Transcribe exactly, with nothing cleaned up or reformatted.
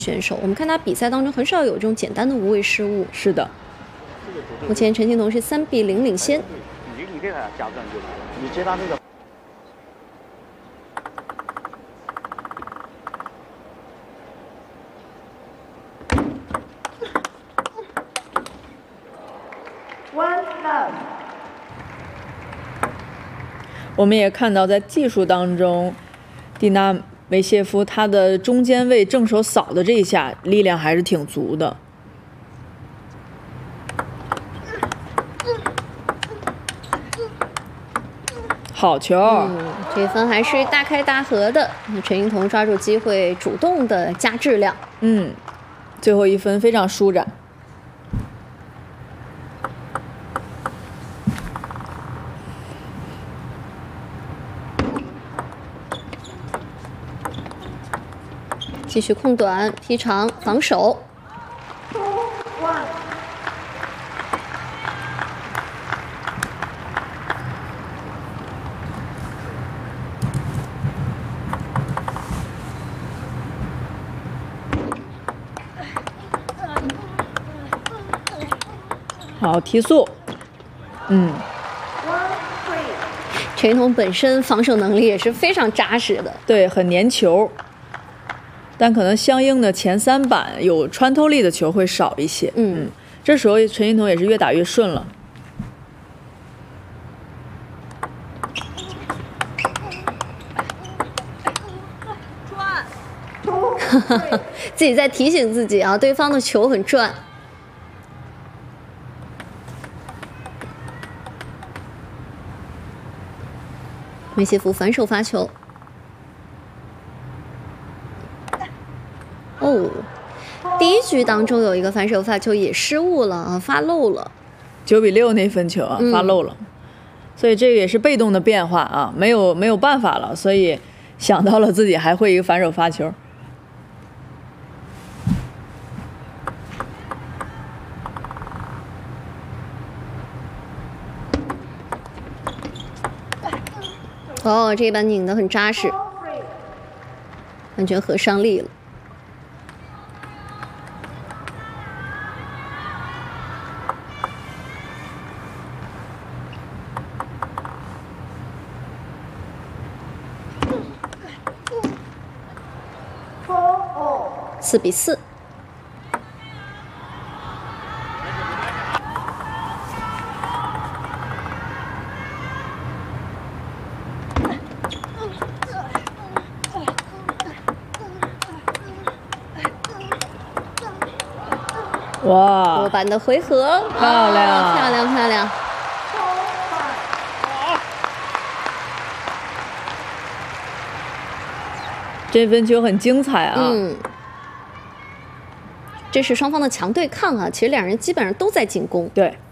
选手，我们看他比赛当中很少有这种简单的无谓失误。 是的， 目前陈靖童是三比零领先。 你你这个加不上就来了，你接他那个。 One love。 我们也看到在技术当中，蒂娜梅谢夫他的中间位正手扫的这一下力量还是挺足的。好球！ 嗯，这分还是大开大合的。那陈靖童抓住机会，主动的加质量。 嗯，最后一分非常舒展。 继续控短、劈长、防守。 好，提速。嗯。 陈靖童本身防守能力也是非常扎实的， 对，很粘球。但可能相应的前三板有穿透力的球会少一些。 嗯， 嗯这时候陈靖童也是越打越顺了。 转，自己在提醒自己啊，对方的球很转。梅谢夫反手发球。哦，第一局当中有一个反手发球也失误了啊，发漏了。 九比六那分球啊， 嗯、 发漏了，所以这个也是被动的变化啊，没有没有办法了，所以想到了自己还会一个反手发球。 哦，这一板拧得很扎实，完全合上力了。四比四。 哇！ 多板的回合， 漂亮， 哦、漂亮，漂亮。 这分球很精彩啊！ 嗯，这是双方的强对抗啊，其实两人基本上都在进攻。 对。